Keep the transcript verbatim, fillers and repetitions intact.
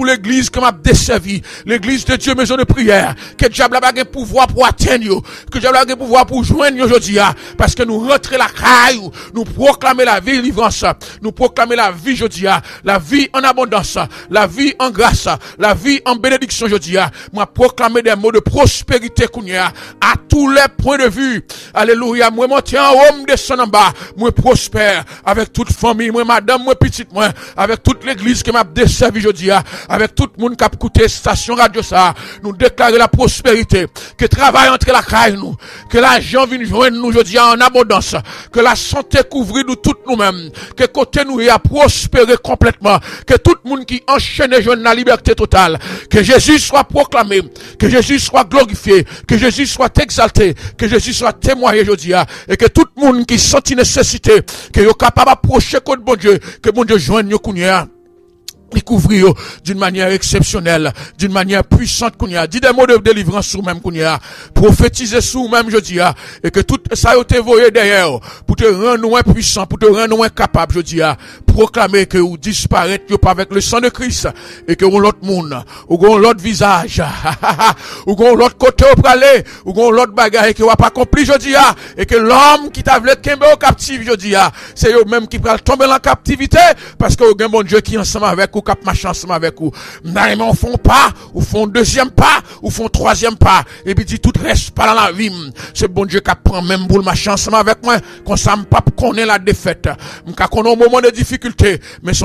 pour l'église que m'a desservi, l'église de Dieu, maison de prière, que diable a pas pouvoir pour atteindre, que diable a pas pouvoir pour joindre aujourd'hui, parce que nous rentrons la caille, nous proclamer la vie livrance, nous proclamer la vie aujourd'hui, la vie en abondance, la vie en grâce, la vie en bénédiction aujourd'hui, moi proclamer des mots de prospérité kounya à tous les points de vue. Alléluia, moi monter en haut, me descendre en bas, moi prospère avec toute famille, moi madame, moi petite, moi avec toute l'église qui m'a desservi aujourd'hui, avec tout le monde qui a écouté station radio ça, nous déclarer la prospérité, que travail entre la caille nous, que l'argent vienne joindre nous aujourd'hui en abondance, que la santé couvre nous toutes nous-mêmes, que côté nous y a prospéré complètement, que tout le monde qui enchaîne joindre la liberté totale, que Jésus soit proclamé, que Jésus soit glorifié, que Jésus soit exalté, que Jésus soit témoigné aujourd'hui, et que tout le monde qui sent nécessité, que yo capable d'approcher contre bon Dieu, que bon Dieu joigne nous kounya. Découvrir d'une manière exceptionnelle, d'une manière puissante qu'on y a. Dis des mots de délivrance sur même qu'on y a. Prophétiser sur même je dis à. Et que tout ça a été voyé derrière. Pour te rendre moins puissant, pour te rendre moins capable, je dis à. Proclamer que vous disparaître pas avec le sang de Christ. Et que vous l'autre monde. Ou vous l'autre visage. Ou vous l'autre côté au pralé. Ou vous l'autre bagaille que vous pas accompli, je dis à. Et que l'homme qui t'a voulu kembe au captif, je dis à. C'est eux même qui va tomber en captivité. Parce que vous avez un bon Dieu qui est ensemble avec vous. Cap marche ensemble avec vous. Mais on font pas, ou font deuxième pas, ou font troisième pas. Et puis dit tout reste pas dans la vie. C'est bon Dieu qui prend même boule marche ensemble avec moi. Qu'on s'en pas connaît la défaite. Qu'on a un moment de difficulté. Mais